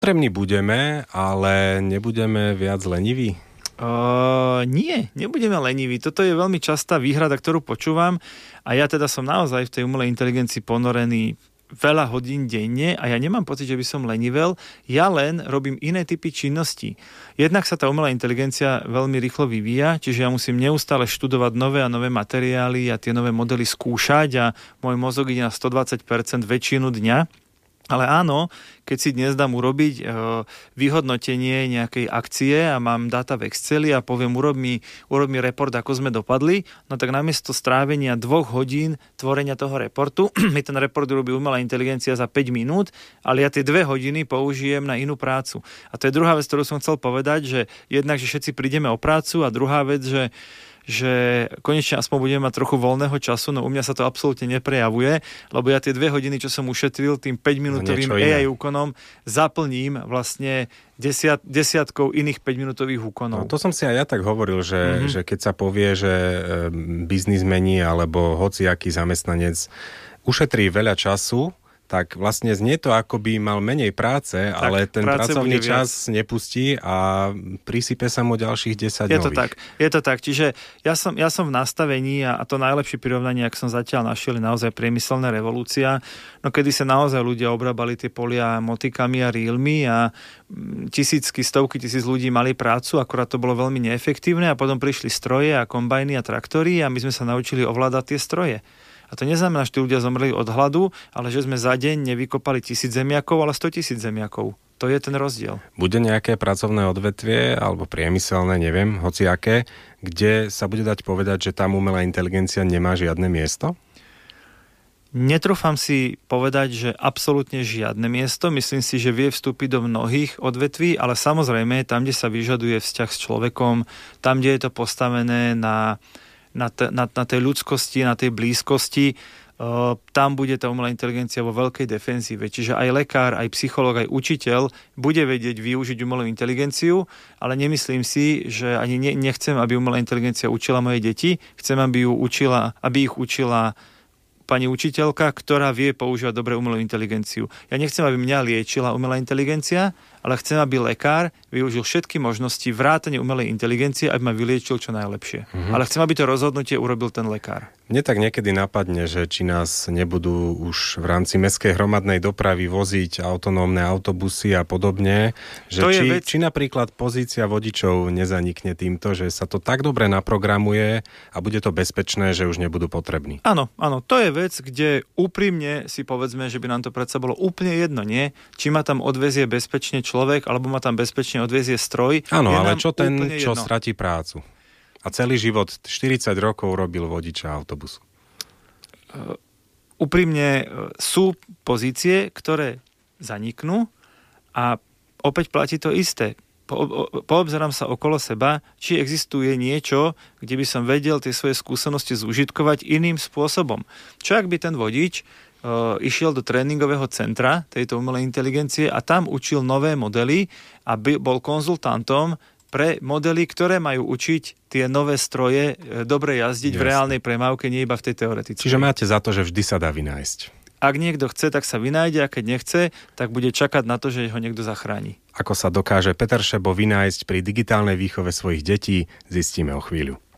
Tremní budeme, ale nebudeme viac leniví? Nie, nebudeme leniví. Toto je veľmi častá výhrada, ktorú počúvam a ja teda som naozaj v tej umelej inteligencii ponorený veľa hodín denne a ja nemám pocit, že by som lenivel, ja len robím iné typy činností. Jednak sa tá umelá inteligencia veľmi rýchlo vyvíja, čiže ja musím neustále študovať nové a nové materiály a tie nové modely skúšať a môj mozog ide na 120% väčšinu dňa. Ale áno, keď si dnes dám urobiť vyhodnotenie nejakej akcie a mám dáta v Exceli a poviem urob mi report, ako sme dopadli, no tak namiesto strávenia 2 hodín tvorenia toho reportu, mi ten report urobí umelá inteligencia za 5 minút, ale ja tie 2 hodiny použijem na inú prácu. A to je druhá vec, ktorú som chcel povedať, že jednak, že všetci prídeme o prácu a druhá vec, že konečne aspoň budeme mať trochu voľného času, no u mňa sa to absolútne neprejavuje, lebo ja tie 2 hodiny, čo som ušetril tým 5-minútovým AI úkonom, zaplním vlastne desiatkou iných 5-minútových úkonov. No, to som si aj ja tak hovoril, že keď sa povie, že biznismeni alebo hociaký zamestnanec ušetrí veľa času, tak vlastne znie to, ako by mal menej práce, tak, ale ten pracovný čas nepustí a prisype sa mu ďalších 10 nových. Je to tak. Čiže ja som v nastavení a to najlepšie prirovnanie, ak som zatiaľ našiel, je naozaj priemyselná revolúcia, no kedy sa naozaj ľudia obrábali tie polia motikami a rílmi a stovky tisíc ľudí mali prácu, akorát to bolo veľmi neefektívne a potom prišli stroje a kombajny a traktory a my sme sa naučili ovládať tie stroje. A to neznamená, že tí ľudia zomreli od hladu, ale že sme za deň nevykopali 1000 zemiakov, ale 100 000 zemiakov. To je ten rozdiel. Bude nejaké pracovné odvetvie, alebo priemyselné, neviem, hociaké, kde sa bude dať povedať, že tam umelá inteligencia nemá žiadne miesto? Netrúfam si povedať, že absolútne žiadne miesto. Myslím si, že vie vstúpiť do mnohých odvetví, ale samozrejme tam, kde sa vyžaduje vzťah s človekom, tam, kde je to postavené na tej ľudskosti, na tej blízkosti, tam bude tá umelá inteligencia vo veľkej defenzíve. Čiže aj lekár, aj psychológ, aj učiteľ bude vedieť využiť umelú inteligenciu, ale nemyslím si, že ani nechcem, aby umelá inteligencia učila moje deti, chcem, aby ich učila pani učiteľka, ktorá vie používať dobre umelú inteligenciu. Ja nechcem, aby mňa liečila umelá inteligencia, ale chcem, aby lekár využil všetky možnosti vrátane umelej inteligencie, aby ma vyliečil čo najlepšie. Ale chcem, aby to rozhodnutie urobil ten lekár. Mne tak niekedy napadne, že či nás nebudú už v rámci mestskej hromadnej dopravy voziť autonómne autobusy a podobne, že či napríklad pozícia vodičov nezanikne týmto, že sa to tak dobre naprogramuje a bude to bezpečné, že už nebudú potrební. Áno, to je vec, kde úprimne si povedzme, že by nám to predsa bolo úplne jedno, nie? Či ma tam odvezie bezpečne človek, alebo ma tam bezpečne odvezie stroj. Áno, ale čo ten, čo stratí prácu? A celý život 40 rokov robil vodiča autobusu. Úprimne sú pozície, ktoré zaniknú a opäť platí to isté. Poobzerám sa okolo seba, či existuje niečo, kde by som vedel tie svoje skúsenosti zúžitkovať iným spôsobom. Čo ak by ten vodič išiel do tréningového centra tejto umelej inteligencie a tam učil nové modely a bol konzultantom pre modely, ktoré majú učiť tie nové stroje dobre jazdiť v reálnej premávke, nie iba v tej teoretickej. Čiže máte za to, že vždy sa dá vynájsť. Ak niekto chce, tak sa vynájde a keď nechce, tak bude čakať na to, že ho niekto zachráni. Ako sa dokáže Peter Šebo vynájsť pri digitálnej výchove svojich detí, zistíme o chvíľu.